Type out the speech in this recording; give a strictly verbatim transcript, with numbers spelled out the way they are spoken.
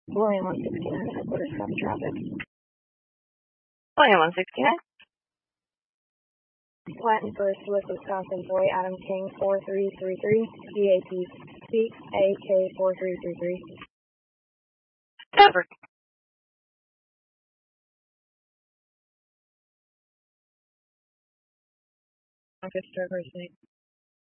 William one sixty-nine, headquarters, copy traffic. William one sixty-nine. Latin First, Swift, Wisconsin, Boy, Adam King, four three three three, D A T C A K four three three three. Over. Office, driver's name.